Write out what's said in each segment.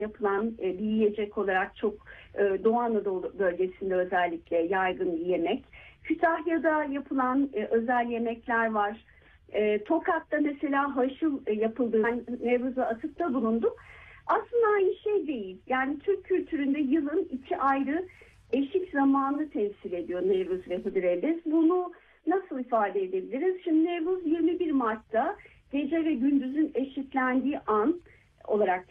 yapılan bir yiyecek olarak çok Doğu Anadolu bölgesinde özellikle yaygın bir yemek. Kütahya'da yapılan özel yemekler var. Tokat'ta mesela haşıl yapıldığı, ben Nevruz'a atıfta bulundum. Aslında aynı şey değil. Yani Türk kültüründe yılın iki ayrı eşik zamanı temsil ediyor Nevruz ve Hıdrellez. Bunu nasıl ifade edebiliriz? Şimdi Nevruz 21 Mart'ta gece ve gündüzün eşitlendiği an olarak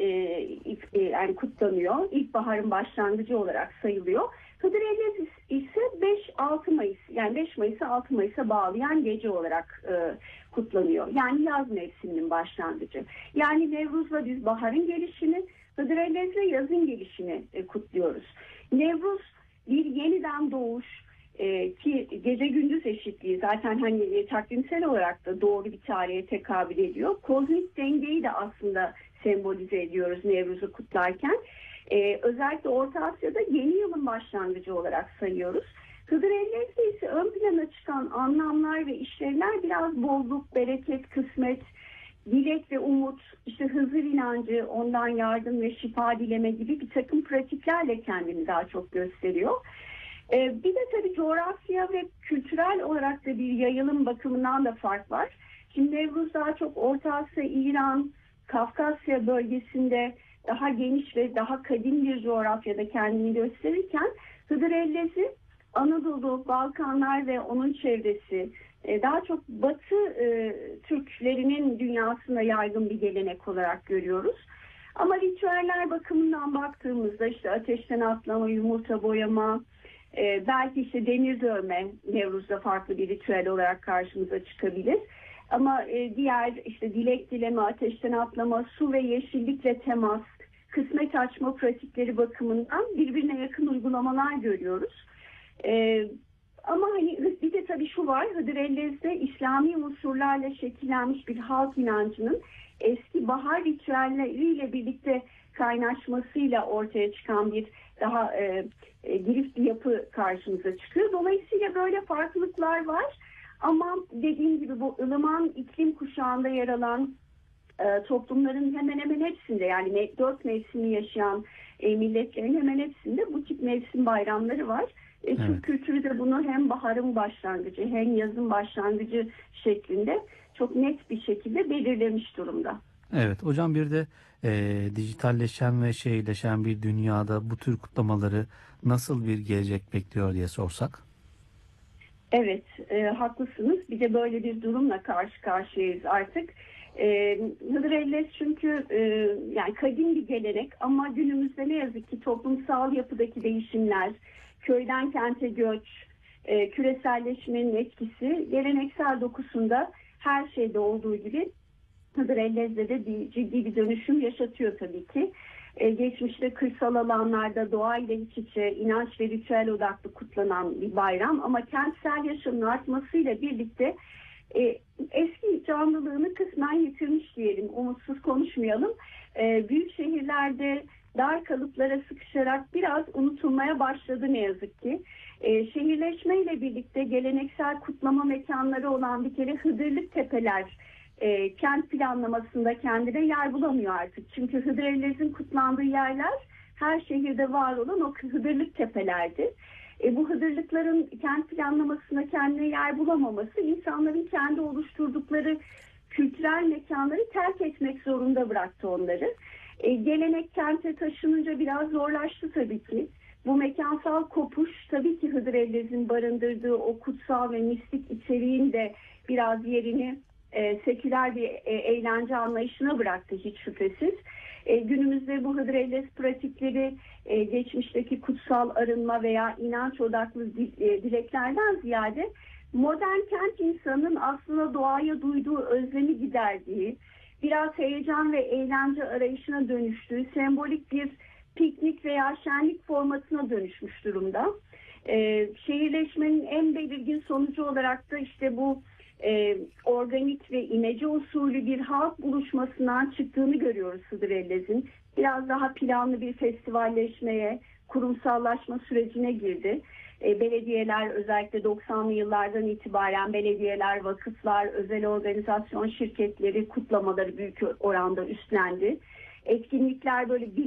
yani kutlanıyor. İlkbaharın başlangıcı olarak sayılıyor. Hıdrellez ise 5-6 Mayıs, yani 5 Mayıs'ı 6 Mayıs'a bağlayan gece olarak kutlanıyor. Yani yaz mevsiminin başlangıcı. Yani Nevruz'la biz baharın gelişini, Hıdrellez'le yazın gelişini kutluyoruz. Nevruz bir yeniden doğuş, ki gece gündüz eşitliği zaten hani takvimsel olarak da doğru bir tarihe tekabül ediyor. Kozmik dengeyi de aslında sembolize ediyoruz Nevruz'u kutlarken. Özellikle Orta Asya'da yeni yılın başlangıcı olarak sayıyoruz. Hıdrellez'de ise ön plana çıkan anlamlar ve işlevler biraz bolluk, bereket, kısmet, dilek ve umut, işte Hızır inancı, ondan yardım ve şifa dileme gibi bir takım pratiklerle kendini daha çok gösteriyor. Bir de tabii coğrafya ve kültürel olarak da bir yayılım bakımından da fark var. Şimdi Nevruz daha çok Orta Asya, İran, Kafkasya bölgesinde daha geniş ve daha kadim bir coğrafyada kendini gösterirken Hıdrellez'i Anadolu, Balkanlar ve onun çevresi daha çok Batı Türklerinin dünyasında yaygın bir gelenek olarak görüyoruz. Ama ritüeller bakımından baktığımızda işte ateşten atlama, yumurta boyama, belki işte demir dövme Nevruz'da farklı bir ritüel olarak karşımıza çıkabilir. Ama diğer işte dilek dileme, ateşten atlama, su ve yeşillikle temas, kısmet açma pratikleri bakımından birbirine yakın uygulamalar görüyoruz. Ama hani bir de tabii şu var, Hıdrellez'de İslami unsurlarla şekillenmiş bir halk inancının eski bahar ritüelleriyle birlikte kaynaşmasıyla ortaya çıkan bir daha girift bir yapı karşımıza çıkıyor. Dolayısıyla böyle farklılıklar var. Ama dediğim gibi bu ılıman iklim kuşağında yer alan toplumların hemen hemen hepsinde, yani 4 mevsimi yaşayan milletlerin hemen hepsinde bu tip mevsim bayramları var. Evet. Türk kültürü de bunu hem baharın başlangıcı hem yazın başlangıcı şeklinde çok net bir şekilde belirlemiş durumda. Evet hocam, bir de dijitalleşen ve şeyleşen bir dünyada bu tür kutlamaları nasıl bir gelecek bekliyor diye sorsak? Evet, haklısınız. Bir de böyle bir durumla karşı karşıyayız artık. Hıdrellez çünkü yani kadim bir gelenek ama günümüzde ne yazık ki toplumsal yapıdaki değişimler, köyden kente göç, küreselleşmenin etkisi geleneksel dokusunda her şeyde olduğu gibi Hıdrellez'de de ciddi bir dönüşüm yaşatıyor tabii ki. Geçmişte kırsal alanlarda doğayla iç içe, inanç ve ritüel odaklı kutlanan bir bayram ama kentsel yaşamın artmasıyla birlikte eski canlılığını kısmen yitirmiş diyelim, umutsuz konuşmayalım. Büyük şehirlerde dar kalıplara sıkışarak biraz unutulmaya başladı ne yazık ki. Şehirleşmeyle birlikte geleneksel kutlama mekanları olan bir kere Hıdırlık Tepeler kent planlamasında kendine yer bulamıyor artık. Çünkü Hıdrellez'in kutlandığı yerler her şehirde var olan o Hıdırlık Tepelerdi. Bu Hıdırlıkların kent planlamasında kendine yer bulamaması insanların kendi oluşturdukları kültürel mekanları terk etmek zorunda bıraktı onları. Gelenek kente taşınınca biraz zorlaştı tabii ki. Bu mekansal kopuş tabii ki Hıdrellez'in barındırdığı o kutsal ve mistik içeriğin de biraz yerini seküler bir eğlence anlayışına bıraktı hiç şüphesiz. Günümüzde bu Hıdrellez pratikleri geçmişteki kutsal arınma veya inanç odaklı dileklerden ziyade modern kent insanının aslında doğaya duyduğu özlemi giderdiği, biraz heyecan ve eğlence arayışına dönüştüğü sembolik bir piknik veya şenlik formatına dönüşmüş durumda. Şehirleşmenin en belirgin sonucu olarak da işte bu organik ve imece usulü bir halk buluşmasından çıktığını görüyoruz Hıdrellez'in. Biraz daha planlı bir festivalleşmeye, kurumsallaşma sürecine girdi. Belediyeler özellikle 90'lı yıllardan itibaren belediyeler, vakıflar, özel organizasyon şirketleri kutlamaları büyük oranda üstlendi. etkinlikler böyle